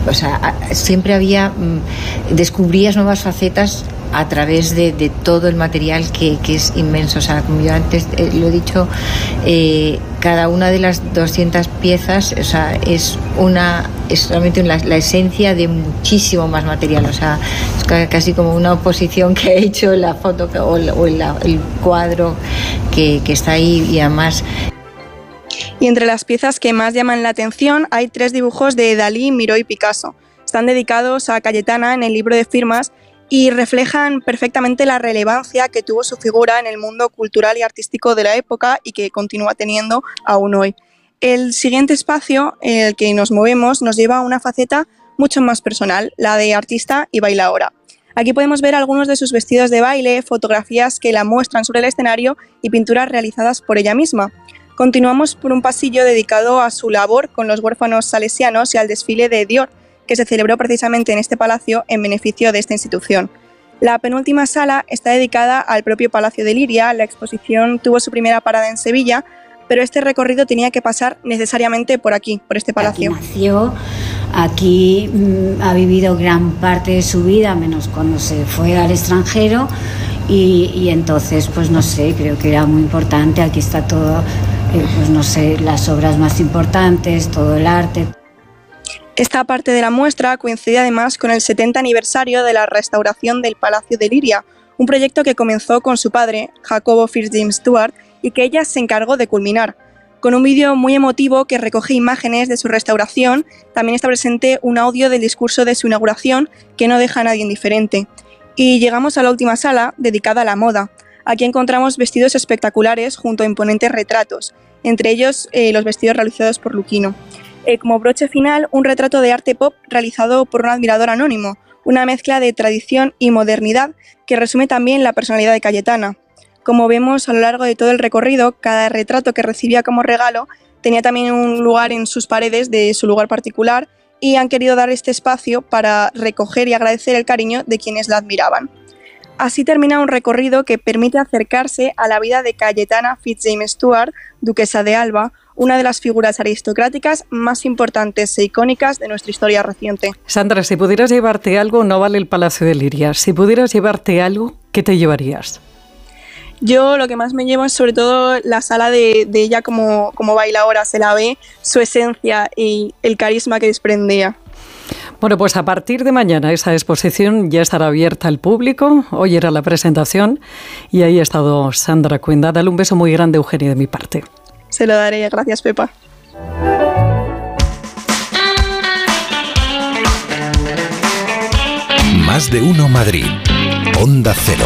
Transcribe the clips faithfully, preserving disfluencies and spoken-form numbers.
o sea, siempre había, descubrías nuevas facetas a través de, de todo el material que, que es inmenso. O sea, como yo antes eh, lo he dicho, eh, cada una de las doscientas piezas, o sea, es una es solamente la, la esencia de muchísimo más material. O sea, es casi como una oposición que ha hecho la foto o, o la, el cuadro que, que está ahí, y además. Y entre las piezas que más llaman la atención hay tres dibujos de Dalí, Miró y Picasso. Están dedicados a Cayetana en el libro de firmas y reflejan perfectamente la relevancia que tuvo su figura en el mundo cultural y artístico de la época y que continúa teniendo aún hoy. El siguiente espacio en el que nos movemos nos lleva a una faceta mucho más personal, la de artista y bailaora. Aquí podemos ver algunos de sus vestidos de baile, fotografías que la muestran sobre el escenario y pinturas realizadas por ella misma. Continuamos por un pasillo dedicado a su labor con los huérfanos salesianos y al desfile de Dior, que se celebró precisamente en este palacio en beneficio de esta institución. La penúltima sala está dedicada al propio Palacio de Liria. La exposición tuvo su primera parada en Sevilla, pero este recorrido tenía que pasar necesariamente por aquí, por este palacio. Aquí nació, aquí mmm, ha vivido gran parte de su vida, menos cuando se fue al extranjero, y, y entonces, pues no sé, creo que era muy importante. Aquí está todo, eh, pues no sé, las obras más importantes, todo el arte. Esta parte de la muestra coincide además con el setenta aniversario de la restauración del Palacio de Liria, un proyecto que comenzó con su padre, Jacobo Fitz-James Stuart, y que ella se encargó de culminar. Con un vídeo muy emotivo que recoge imágenes de su restauración, también está presente un audio del discurso de su inauguración que no deja a nadie indiferente. Y llegamos a la última sala, dedicada a la moda. Aquí encontramos vestidos espectaculares junto a imponentes retratos, entre ellos eh, los vestidos realizados por Luchino. Eh, como broche final, un retrato de arte pop realizado por un admirador anónimo, una mezcla de tradición y modernidad que resume también la personalidad de Cayetana. Como vemos a lo largo de todo el recorrido, cada retrato que recibía como regalo tenía también un lugar en sus paredes de su lugar particular, y han querido dar este espacio para recoger y agradecer el cariño de quienes la admiraban. Así termina un recorrido que permite acercarse a la vida de Cayetana Fitz-James Stuart, duquesa de Alba, una de las figuras aristocráticas más importantes e icónicas de nuestra historia reciente. Sandra, si pudieras llevarte algo, no vale el Palacio de Liria. Si pudieras llevarte algo, ¿qué te llevarías? Yo lo que más me llevo es sobre todo la sala de, de ella como, como bailaora. Se la ve su esencia y el carisma que desprendía. Bueno, pues a partir de mañana esa exposición ya estará abierta al público. Hoy era la presentación y ahí ha estado Sandra Cuenda. Dale un beso muy grande, Eugenia, de mi parte. Se lo daré. Gracias, Pepa. Más de uno Madrid. Onda Cero.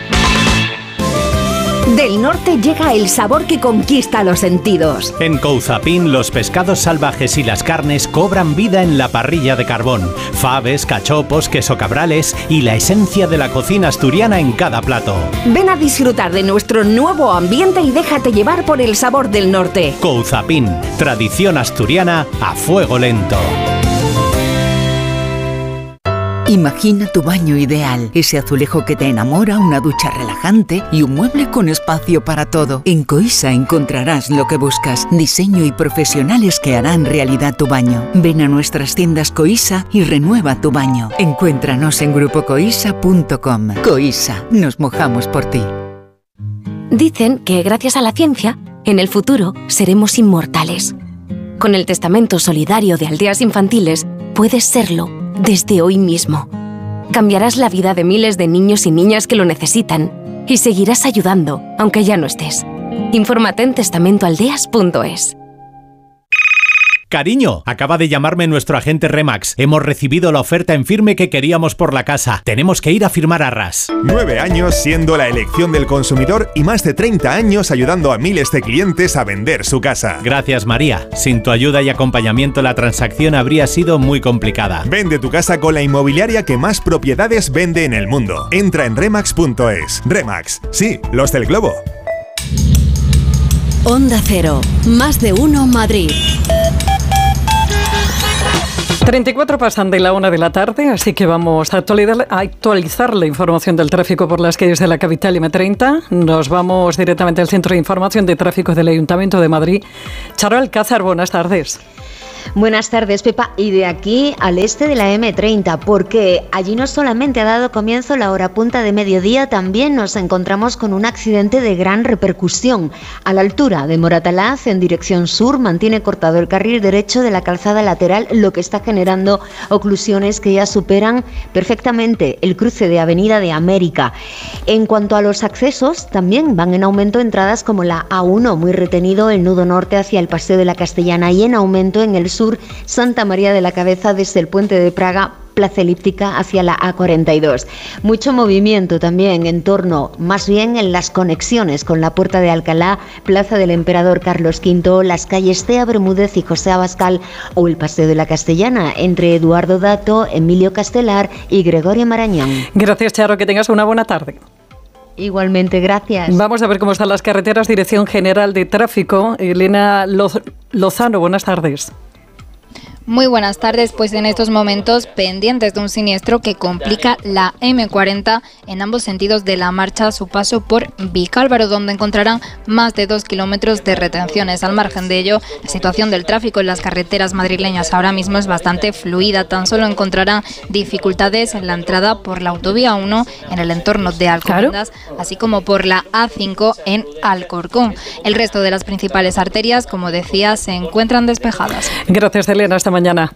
Del norte llega el sabor que conquista los sentidos. En Couzapin, los pescados salvajes y las carnes cobran vida en la parrilla de carbón. Faves, cachopos, queso cabrales y la esencia de la cocina asturiana en cada plato. Ven a disfrutar de nuestro nuevo ambiente y déjate llevar por el sabor del norte. Couzapin, tradición asturiana a fuego lento. Imagina tu baño ideal, ese azulejo que te enamora, una ducha relajante y un mueble con espacio para todo. En Coisa encontrarás lo que buscas, diseño y profesionales que harán realidad tu baño. Ven a nuestras tiendas Coisa y renueva tu baño. Encuéntranos en grupo coisa punto com. Coisa, nos mojamos por ti. Dicen que gracias a la ciencia, en el futuro seremos inmortales. Con el testamento solidario de Aldeas Infantiles, puedes serlo. Desde hoy mismo. Cambiarás la vida de miles de niños y niñas que lo necesitan y seguirás ayudando, aunque ya no estés. Infórmate en testamento aldeas punto es. Cariño, acaba de llamarme nuestro agente Remax. Hemos recibido la oferta en firme que queríamos por la casa. Tenemos que ir a firmar arras. Nueve años siendo la elección del consumidor y más de treinta años ayudando a miles de clientes a vender su casa. Gracias, María. Sin tu ayuda y acompañamiento la transacción habría sido muy complicada. Vende tu casa con la inmobiliaria que más propiedades vende en el mundo. Entra en remax punto es. Remax, sí, los del globo. Onda Cero, más de uno Madrid. treinta y cuatro pasan de la una de la tarde, así que vamos a actualizar, a actualizar la información del tráfico por las calles de la capital M treinta. Nos vamos directamente al Centro de Información de Tráfico del Ayuntamiento de Madrid. Charo Alcázar, buenas tardes. Buenas tardes, Pepa. Y de aquí al este de la eme treinta, porque allí no solamente ha dado comienzo la hora punta de mediodía, también nos encontramos con un accidente de gran repercusión. A la altura de Moratalaz, en dirección sur, mantiene cortado el carril derecho de la calzada lateral, lo que está generando oclusiones que ya superan perfectamente el cruce de Avenida de América. En cuanto a los accesos, también van en aumento entradas como la A uno, muy retenido el nudo norte hacia el Paseo de la Castellana, y en aumento en el sur Santa María de la Cabeza desde el Puente de Praga, Plaza Elíptica hacia la A cuarenta y dos. Mucho movimiento también en torno, más bien en las conexiones con la Puerta de Alcalá, Plaza del Emperador Carlos quinto, las calles Cea Bermúdez y José Abascal o el Paseo de la Castellana entre Eduardo Dato, Emilio Castelar y Gregorio Marañón. Gracias, Charo, que tengas una buena tarde. Igualmente, gracias. Vamos a ver cómo están las carreteras. Dirección General de Tráfico, Elena Loz- Lozano, buenas tardes. Muy buenas tardes, pues en estos momentos pendientes de un siniestro que complica la eme cuarenta en ambos sentidos de la marcha a su paso por Vicálvaro, donde encontrarán más de dos kilómetros de retenciones. Al margen de ello, la situación del tráfico en las carreteras madrileñas ahora mismo es bastante fluida. Tan solo encontrarán dificultades en la entrada por la autovía uno en el entorno de Alcobendas, claro, así como por la A cinco en Alcorcón. El resto de las principales arterias, como decía, se encuentran despejadas. Gracias, Elena. Hasta mañana.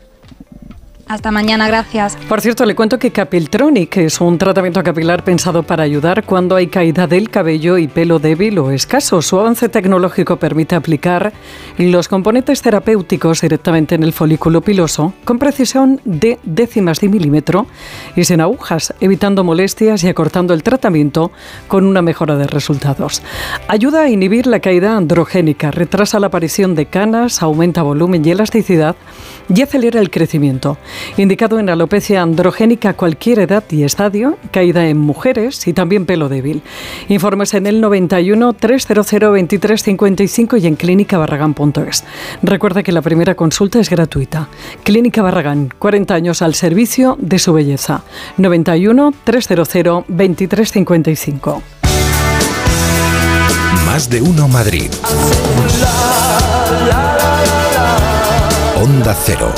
Hasta mañana, gracias. Por cierto, le cuento que Capiltronic es un tratamiento capilar pensado para ayudar cuando hay caída del cabello y pelo débil o escaso. Su avance tecnológico permite aplicar los componentes terapéuticos directamente en el folículo piloso con precisión de décimas de milímetro y sin agujas, evitando molestias y acortando el tratamiento con una mejora de resultados. Ayuda a inhibir la caída androgénica, retrasa la aparición de canas, aumenta volumen y elasticidad y acelera el crecimiento. Indicado en alopecia androgénica a cualquier edad y estadio, caída en mujeres y también pelo débil. Informes en el noventa y uno, trescientos veintitrés cincuenta y cinco y en clínica barragán punto es. Recuerda que la primera consulta es gratuita. Clínica Barragán, cuarenta años al servicio de su belleza. noventa y uno, trescientos veintitrés cincuenta y cinco. Más de uno Madrid. Onda Cero.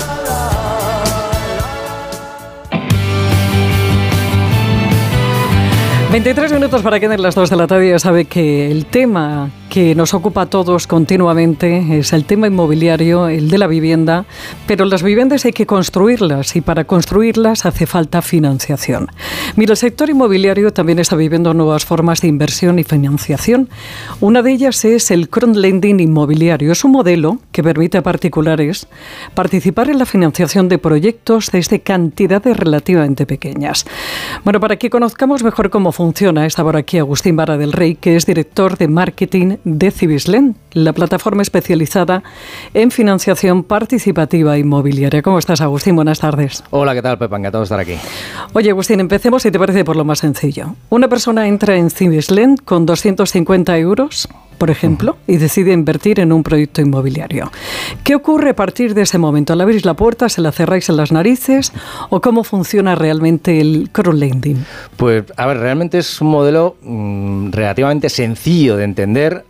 veintitrés minutos para que den las dos de la tarde. Ya sabe que el tema que nos ocupa a todos continuamente es el tema inmobiliario, el de la vivienda, pero las viviendas hay que construirlas y para construirlas hace falta financiación. Mira, el sector inmobiliario también está viviendo nuevas formas de inversión y financiación. Una de ellas es el crowdlending inmobiliario. Es un modelo que permite a particulares participar en la financiación de proyectos desde cantidades relativamente pequeñas. Bueno, para que conozcamos mejor cómo funciona, está por aquí Agustín Vara del Rey, que es director de marketing de Cibislend, la plataforma especializada en financiación participativa inmobiliaria. ¿Cómo estás, Agustín? Buenas tardes. Hola, ¿qué tal, Pepa? Encantado de estar aquí. Oye, Agustín, empecemos, si te parece, por lo más sencillo. Una persona entra en Cibislend con doscientos cincuenta euros, por ejemplo, y decide invertir en un proyecto inmobiliario. ¿Qué ocurre a partir de ese momento? ¿Le abrís la puerta, se la cerráis en las narices o cómo funciona realmente el crowdlending? Pues, a ver, realmente es un modelo mmm, relativamente sencillo de entender,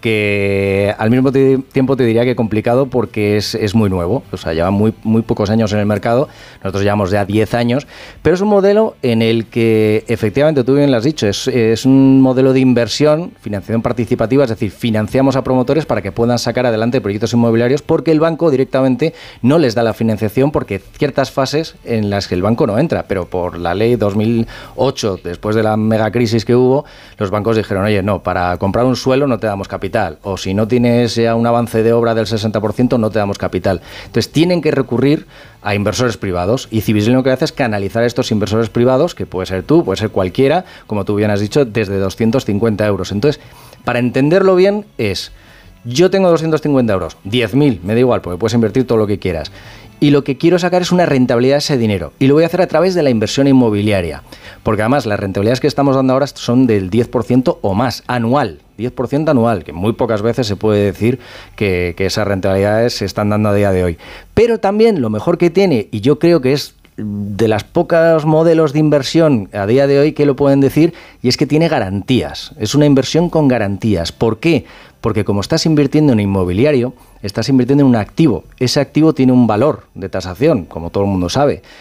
aunque al mismo te, tiempo te diría que complicado porque es, es muy nuevo, o sea, lleva muy, muy pocos años en el mercado, nosotros llevamos ya diez años, pero es un modelo en el que, efectivamente, tú bien lo has dicho, es, es un modelo de inversión, financiación participativa, es decir, financiamos a promotores para que puedan sacar adelante proyectos inmobiliarios porque el banco directamente no les da la financiación porque ciertas fases en las que el banco no entra, pero por la ley dos mil ocho, después de la megacrisis que hubo, los bancos dijeron, oye, no, para comprar un suelo no te damos capital, o si no tienes ya un avance de obra del sesenta por ciento no te damos capital. Entonces tienen que recurrir a inversores privados y Cibislend lo que hace es canalizar a estos inversores privados, que puede ser tú, puede ser cualquiera, como tú bien has dicho, desde doscientos cincuenta euros. Entonces, para entenderlo bien es, yo tengo doscientos cincuenta euros, diez mil, me da igual, porque puedes invertir todo lo que quieras. Y lo que quiero sacar es una rentabilidad de ese dinero. Y lo voy a hacer a través de la inversión inmobiliaria. Porque además las rentabilidades que estamos dando ahora son del diez por ciento o más, anual. diez por ciento anual, que muy pocas veces se puede decir que, que esas rentabilidades se están dando a día de hoy. Pero también lo mejor que tiene, y yo creo que es de las pocos modelos de inversión a día de hoy que lo pueden decir, y es que tiene garantías. Es una inversión con garantías. ¿Por qué? Porque como estás invirtiendo en inmobiliario, estás invirtiendo en un activo. Ese activo tiene un valor de tasación, como todo el mundo sabe.